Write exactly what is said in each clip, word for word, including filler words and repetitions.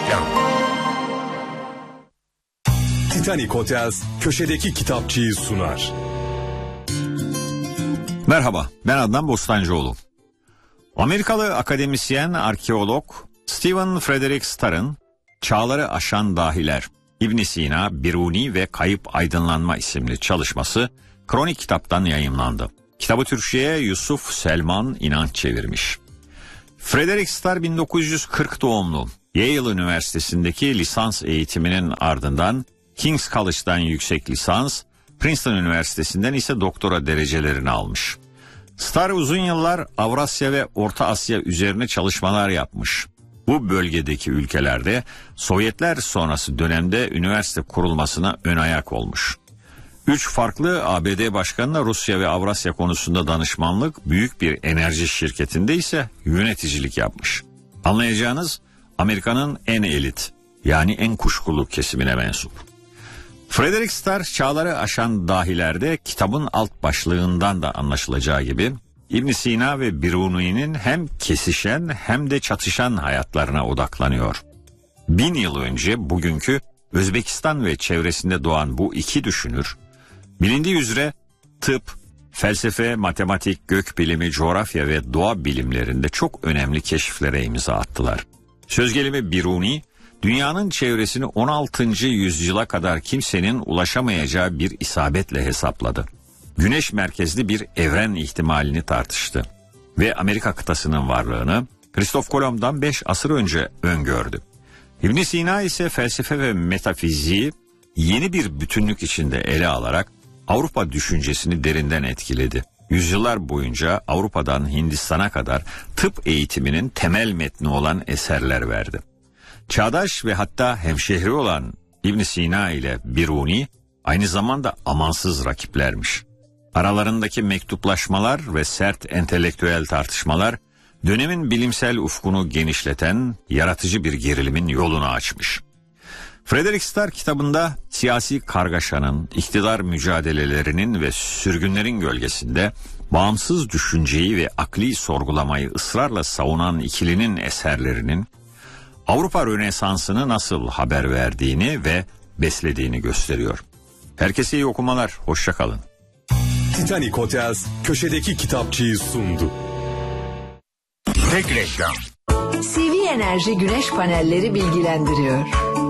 reklam. Titanic Hotels köşedeki kitapçıyı sunar. Merhaba, ben Adnan Bostancıoğlu. Amerikalı akademisyen, arkeolog Stephen Frederick Starr'ın Çağları Aşan Dahiler, İbn Sina, Biruni ve Kayıp Aydınlanma isimli çalışması Kronik Kitap'tan yayımlandı. Kitabı Türkçe'ye Yusuf Selman İnanç çevirmiş. Frederick Starr bin dokuz yüz kırk doğumlu. Yale Üniversitesi'ndeki lisans eğitiminin ardından King's College'dan yüksek lisans, Princeton Üniversitesi'nden ise doktora derecelerini almış. Starr uzun yıllar Avrasya ve Orta Asya üzerine çalışmalar yapmış. Bu bölgedeki ülkelerde Sovyetler sonrası dönemde üniversite kurulmasına ön ayak olmuş. Üç farklı A B D başkanına Rusya ve Avrasya konusunda danışmanlık, büyük bir enerji şirketinde ise yöneticilik yapmış. Anlayacağınız Amerika'nın en elit, yani en kuşkulu kesimine mensup. Frederick Starr Çağları Aşan Dahilerde kitabın alt başlığından da anlaşılacağı gibi İbn Sina ve Biruni'nin hem kesişen hem de çatışan hayatlarına odaklanıyor. Bin yıl önce bugünkü Özbekistan ve çevresinde doğan bu iki düşünür, bilindiği üzere tıp, felsefe, matematik, gökbilimi, coğrafya ve doğa bilimlerinde çok önemli keşiflere imza attılar. Söz gelimi Biruni, dünyanın çevresini on altıncı yüzyıla kadar kimsenin ulaşamayacağı bir isabetle hesapladı. Güneş merkezli bir evren ihtimalini tartıştı ve Amerika kıtasının varlığını Kristof Kolomb'dan beş asır önce öngördü. İbn Sina ise felsefe ve metafiziği yeni bir bütünlük içinde ele alarak Avrupa düşüncesini derinden etkiledi. Yüzyıllar boyunca Avrupa'dan Hindistan'a kadar tıp eğitiminin temel metni olan eserler verdi. Çağdaş ve hatta hemşehri olan İbn Sina ile Biruni aynı zamanda amansız rakiplermiş. Aralarındaki mektuplaşmalar ve sert entelektüel tartışmalar dönemin bilimsel ufkunu genişleten yaratıcı bir gerilimin yolunu açmış. Frederick Starr kitabında siyasi kargaşanın, iktidar mücadelelerinin ve sürgünlerin gölgesinde bağımsız düşünceyi ve akli sorgulamayı ısrarla savunan ikilinin eserlerinin Avrupa Rönesansı'nı nasıl haber verdiğini ve beslediğini gösteriyor. Herkese iyi okumalar, hoşça kalın. Titanic Hotels köşedeki kitapçıyı sundu. Tek reklam. C V Enerji Güneş Panelleri bilgilendiriyor.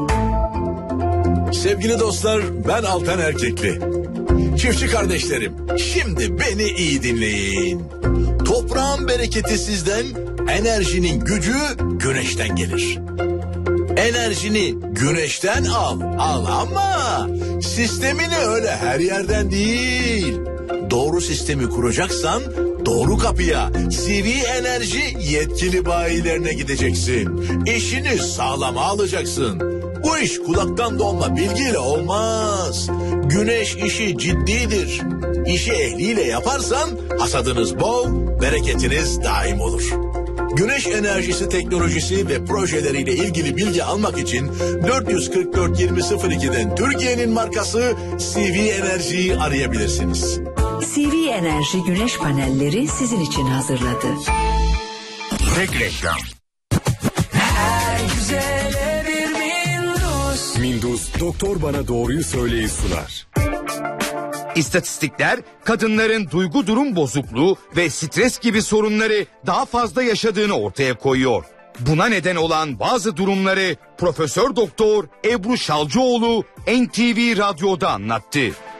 Sevgili dostlar, ben Altan Erkekli. Çiftçi kardeşlerim, şimdi beni iyi dinleyin. Toprağın bereketi sizden, enerjinin gücü güneşten gelir. Enerjini güneşten al, al ama sistemini öyle her yerden değil. Doğru sistemi kuracaksan doğru kapıya, C V Enerji yetkili bayilerine gideceksin. İşini sağlama alacaksın. Bu iş kulaktan dolma bilgiyle olmaz. Güneş işi ciddidir. İşi ehliyle yaparsan hasadınız bol, bereketiniz daim olur. Güneş enerjisi teknolojisi ve projeleriyle ilgili bilgi almak için dört yüz kırk dört yirmi sıfır iki'den Türkiye'nin markası C V Enerji'yi arayabilirsiniz. C V Enerji Güneş Panelleri sizin için hazırladı. Tek reklam. Her güzele bir Mindus. Mindus Doktor Bana Doğruyu Söyleyi sunar. İstatistikler kadınların duygu durum bozukluğu ve stres gibi sorunları daha fazla yaşadığını ortaya koyuyor. Buna neden olan bazı durumları Profesör Doktor Ebru Şalcıoğlu N T V Radyo'da anlattı.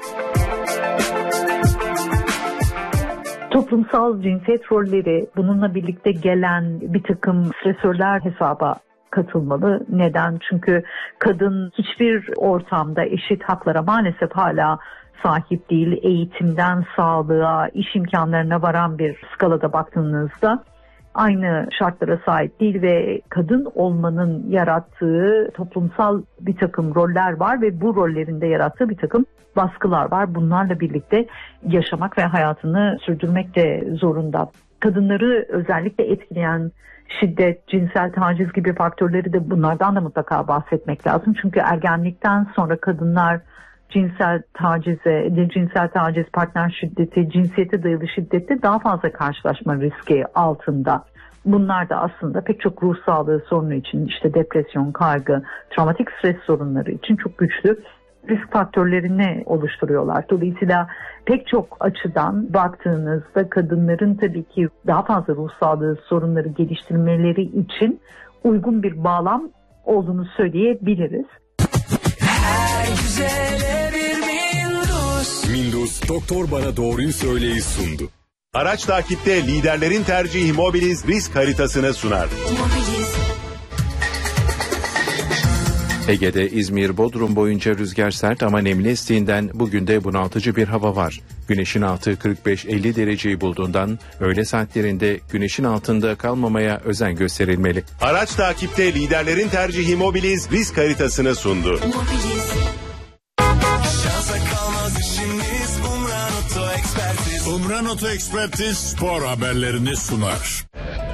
Toplumsal cinsiyet rolleri, bununla birlikte gelen bir takım stresörler hesaba katılmalı. Neden? Çünkü kadın hiçbir ortamda eşit haklara maalesef hala sahip değil. Eğitimden sağlığa, iş imkanlarına varan bir skalada baktığınızda aynı şartlara sahip değil ve kadın olmanın yarattığı toplumsal bir takım roller var ve bu rollerin de yarattığı bir takım baskılar var. Bunlarla birlikte yaşamak ve hayatını sürdürmek de zorunda. Kadınları özellikle etkileyen şiddet, cinsel taciz gibi faktörleri de bunlardan da mutlaka bahsetmek lazım. Çünkü ergenlikten sonra kadınlar cinsel tacize, cinsel taciz, partner şiddeti, cinsiyete dayalı şiddette daha fazla karşılaşma riski altında. Bunlar da aslında pek çok ruh sağlığı sorunu için, işte depresyon, kaygı, travmatik stres sorunları için çok güçlü risk faktörlerini oluşturuyorlar. Dolayısıyla pek çok açıdan baktığınızda kadınların tabii ki daha fazla ruh sağlığı sorunları geliştirmeleri için uygun bir bağlam olduğunu söyleyebiliriz. Her güzele bir Mindus. Mindus Doktor Bana Doğruyu Söyleyi sundu. Araç takipte liderlerin tercihi Mobiliz risk haritasını sunar. Ege'de İzmir, Bodrum boyunca rüzgar sert ama nemli estiğinden bugün de bunaltıcı bir hava var. Güneşin altı kırk beş elli dereceyi bulduğundan öğle saatlerinde güneşin altında kalmamaya özen gösterilmeli. Araç takipte liderlerin tercihi Mobiliz risk haritasını sundu. Mobiliz. Şansa kalmaz işimiz Umran Oto Ekspertiz. Umran Oto Ekspertiz spor haberlerini sunar.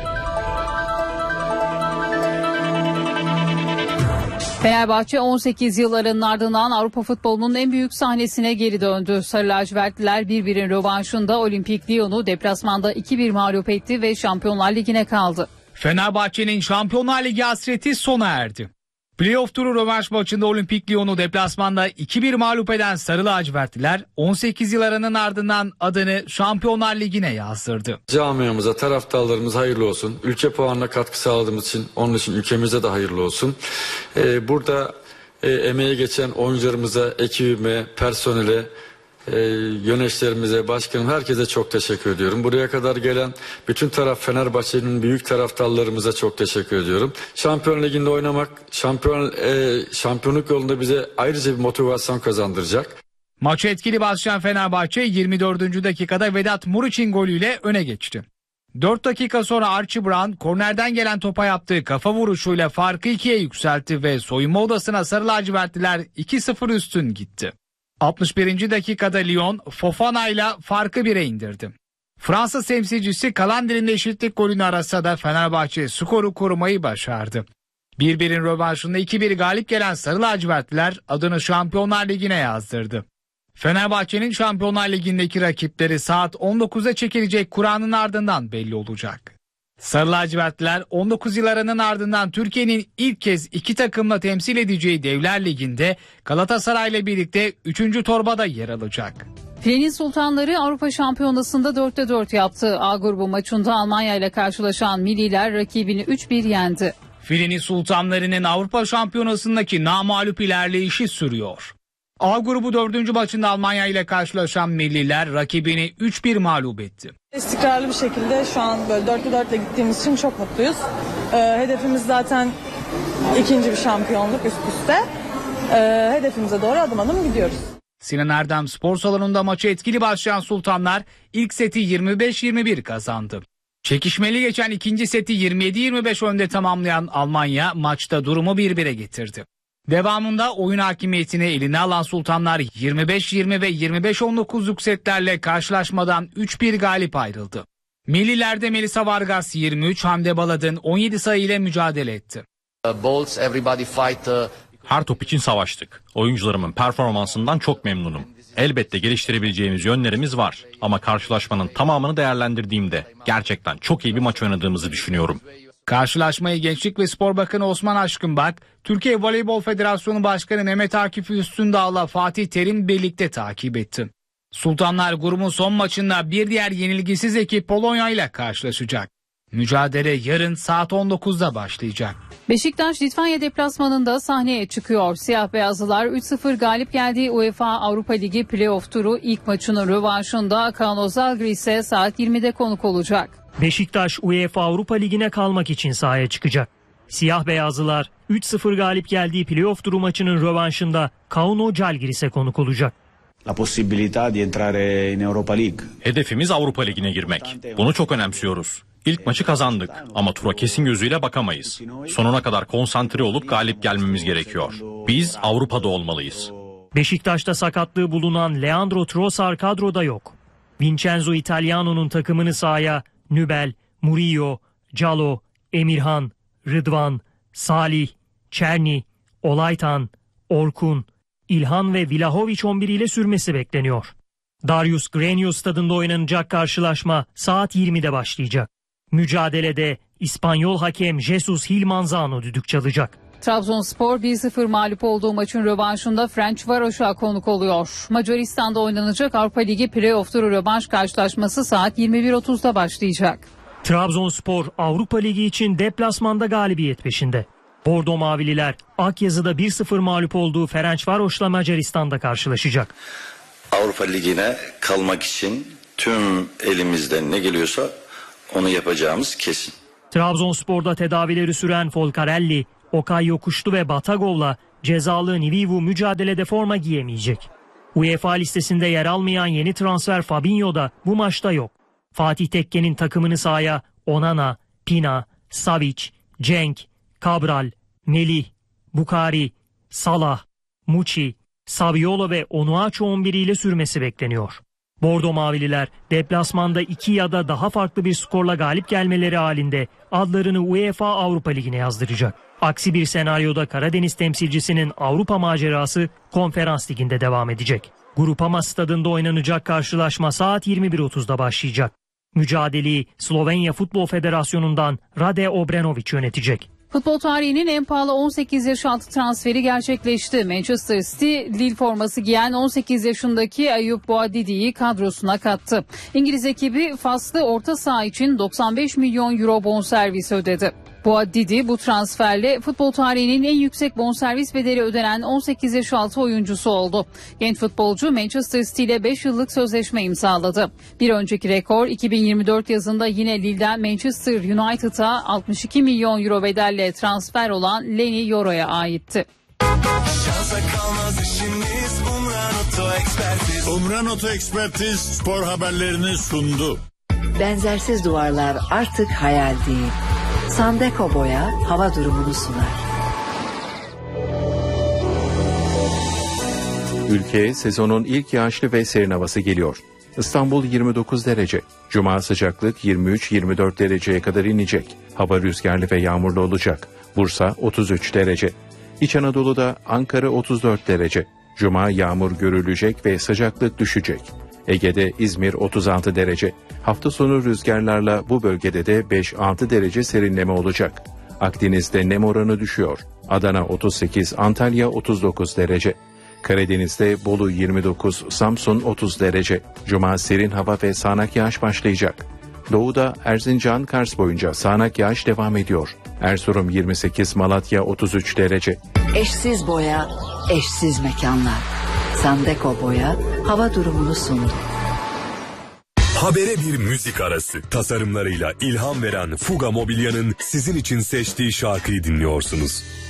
Fenerbahçe on sekiz yılların ardından Avrupa futbolunun en büyük sahnesine geri döndü. Sarı lacivertliler bir birin rövanşında Olimpik Lyon'u deplasmanda iki bir mağlup etti ve Şampiyonlar Ligi'ne kaldı. Fenerbahçe'nin Şampiyonlar Ligi hasreti sona erdi. Playoff turu rövanş maçında Olimpik Lyon'u deplasmanda iki bir mağlup eden Sarı lacivertliler on sekiz yıl aranın ardından adını Şampiyonlar Ligi'ne yazdırdı. Camiamıza, taraftarlarımıza hayırlı olsun. Ülke puanına katkı sağladığımız için, onun için ülkemize de hayırlı olsun. Ee, burada e, emeği geçen oyuncularımıza, ekibime, personele, e, yöneticilerimize, başkanım, herkese çok teşekkür ediyorum. Buraya kadar gelen bütün taraf Fenerbahçe'nin büyük taraftarlarımıza çok teşekkür ediyorum. Şampiyon Ligi'nde oynamak, şampiyon e, şampiyonluk yolunda bize ayrıca bir motivasyon kazandıracak. Maçı etkili başlayan Fenerbahçe yirmi dördüncü dakikada Vedat Muriç'in golüyle öne geçti. dört dakika sonra Archie Brown kornerden gelen topa yaptığı kafa vuruşuyla farkı ikiye yükseltti ve soyunma odasına Sarı lacivertliler iki sıfır üstün gitti. altmış birinci dakikada Lyon Fofana ile farkı bire indirdi. Fransız temsilcisi kalan dilinde eşitlik golünü arasa da Fenerbahçe skoru korumayı başardı. bir birin rövanşında iki bir galip gelen Sarı lacivertliler adını Şampiyonlar Ligi'ne yazdırdı. Fenerbahçe'nin Şampiyonlar Ligi'ndeki rakipleri saat on dokuzda çekilecek Kur'an'ın ardından belli olacak. Sarı lacivertliler on dokuz yıl aranın ardından Türkiye'nin ilk kez iki takımla temsil edeceği Devler Ligi'nde Galatasaray'la birlikte üçüncü torbada yer alacak. Filenin Sultanları Avrupa Şampiyonası'nda dörtte dört yaptı. A grubu maçında Almanya ile karşılaşan milliler rakibini üç bir yendi. Filenin Sultanları'nın Avrupa Şampiyonası'ndaki namağlup ilerleyişi sürüyor. A grubu dördüncü maçında Almanya ile karşılaşan milliler rakibini üç bir mağlup etti. İstikrarlı bir şekilde şu an böyle dörtte dörtle gittiğimiz için çok mutluyuz. Ee, hedefimiz zaten ikinci bir şampiyonluk üst üste. Ee, hedefimize doğru adım adım gidiyoruz. Sinan Erdem Spor Salonu'nda maçı etkili başlayan Sultanlar ilk seti yirmi beş yirmi bir kazandı. Çekişmeli geçen ikinci seti yirmi yedi yirmi beş önde tamamlayan Almanya maçta durumu bir bire getirdi. Devamında oyun hakimiyetini eline alan Sultanlar yirmi beş yirmi ve yirmi beş on dokuzluk setlerle karşılaşmadan üç bir galip ayrıldı. Millilerde Melisa Vargas yirmi üç, Hande Baladın on yedi sayı ile mücadele etti. Her top için savaştık. Oyuncularımın performansından çok memnunum. Elbette geliştirebileceğimiz yönlerimiz var. Ama karşılaşmanın tamamını değerlendirdiğimde gerçekten çok iyi bir maç oynadığımızı düşünüyorum. Karşılaşmayı Gençlik ve Spor Bakanı Osman Aşkınbak, Türkiye Voleybol Federasyonu Başkanı Mehmet Akif Üstündağ'la Fatih Terim birlikte takip etti. Sultanlar grubun son maçında bir diğer yenilgisiz ekip Polonya ile karşılaşacak. Mücadele yarın saat on dokuzda başlayacak. Beşiktaş Litvanya deplasmanında sahneye çıkıyor. Siyah beyazlılar üç sıfır galip geldiği UEFA Avrupa Ligi playoff turu ilk maçının rövanşında Kaunas Žalgiris'e saat yirmide konuk olacak. Beşiktaş UEFA Avrupa Ligi'ne kalmak için sahaya çıkacak. Siyah beyazlılar üç sıfır galip geldiği playoff turu maçının rövanşında Kaunas Žalgiris'e konuk olacak. Hedefimiz Avrupa Ligi'ne girmek. Bunu çok önemsiyoruz. İlk maçı kazandık ama tura kesin gözüyle bakamayız. Sonuna kadar konsantre olup galip gelmemiz gerekiyor. Biz Avrupa'da olmalıyız. Beşiktaş'ta sakatlığı bulunan Leandro Trossard kadroda yok. Vincenzo Italiano'nun takımını sahaya Nübel, Murillo, Calo, Emirhan, Rıdvan, Salih, Çerni, Olaytan, Orkun, İlhan ve Vlahovic on bir ile sürmesi bekleniyor. Darius Grenius stadında oynanacak karşılaşma saat yirmide başlayacak. Mücadelede İspanyol hakem Jesus Gil Manzano düdük çalacak. Trabzonspor bir sıfır mağlup olduğu maçın rövanşında Ferencvaros'a konuk oluyor. Macaristan'da oynanacak Avrupa Ligi Playoff turu rövanş karşılaşması saat yirmi bir otuzda başlayacak. Trabzonspor Avrupa Ligi için deplasmanda galibiyet peşinde. Bordo Mavililer Akyazı'da bir sıfır mağlup olduğu Ferencvaros'la Macaristan'da karşılaşacak. Avrupa Ligi'ne kalmak için tüm elimizden ne geliyorsa onu yapacağımız kesin. Trabzonspor'da tedavileri süren Folcarelli, Okay Yokuşlu ve Batagov'la cezalı Nivivu mücadelede forma giyemeyecek. UEFA listesinde yer almayan yeni transfer Fabinho da bu maçta yok. Fatih Tekke'nin takımını sahaya Onana, Pina, Savic, Cenk, Cabral, Melih, Bukari, Salah, Muçi, Saviolo ve Onuachu on bir ile sürmesi bekleniyor. Bordo Mavililer deplasmanda iki ya da daha farklı bir skorla galip gelmeleri halinde adlarını UEFA Avrupa Ligi'ne yazdıracak. Aksi bir senaryoda Karadeniz temsilcisinin Avrupa macerası Konferans Ligi'nde devam edecek. Grupama stadında oynanacak karşılaşma saat yirmi bir otuzda başlayacak. Mücadeleyi Slovenya Futbol Federasyonu'ndan Rade Obrenović yönetecek. Futbol tarihinin en pahalı on sekiz yaş altı transferi gerçekleşti. Manchester City, Lille forması giyen on sekiz yaşındaki Ayub Boadidi'yi kadrosuna kattı. İngiliz ekibi Faslı orta saha için doksan beş milyon euro bonservis ödedi. Boadidi bu transferle futbol tarihinin en yüksek bonservis bedeli ödenen on sekiz yaş altı oyuncusu oldu. Genç futbolcu Manchester City ile beş yıllık sözleşme imzaladı. Bir önceki rekor iki bin yirmi dört yazında yine Lille'den Manchester United'a altmış iki milyon euro bedelle transfer olan Lenny Yoro'ya aitti. Umran Oto Ekspertiz spor haberlerini sundu. Benzersiz duvarlar artık hayal değil. Sandeko Boya hava durumunu sunar. Ülkeye sezonun ilk yağışlı ve serin havası geliyor. İstanbul yirmi dokuz derece. Cuma sıcaklık yirmi üç yirmi dört dereceye kadar inecek. Hava rüzgarlı ve yağmurlu olacak. Bursa otuz üç derece. İç Anadolu'da Ankara otuz dört derece. Cuma yağmur görülecek ve sıcaklık düşecek. Ege'de İzmir otuz altı derece. Hafta sonu rüzgarlarla bu bölgede de beş altı derece serinleme olacak. Akdeniz'de nem oranı düşüyor. Adana otuz sekiz, Antalya otuz dokuz derece. Karadeniz'de Bolu yirmi dokuz, Samsun otuz derece. Cuma serin hava ve sağanak yağış başlayacak. Doğuda Erzincan, Kars boyunca sağanak yağış devam ediyor. Erzurum yirmi sekiz, Malatya otuz üç derece. Eşsiz boya, eşsiz mekanlar. Sandeko Boya hava durumunu sundu. Habere bir müzik arası. Tasarımlarıyla ilham veren Fuga Mobilya'nın sizin için seçtiği şarkıyı dinliyorsunuz.